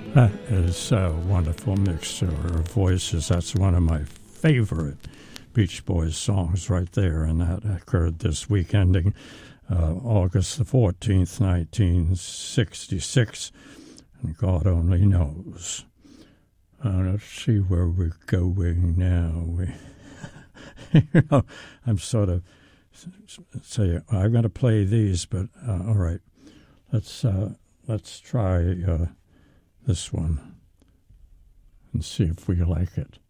That is a wonderful mixture of voices. That's one of my favorite Beach Boys songs right there, and that occurred this week ending August the 14th, 1966, and God only knows. Let's see where we're going now. I'm sort of saying, I'm going to play these, but all right, let's try this one and see if we like it.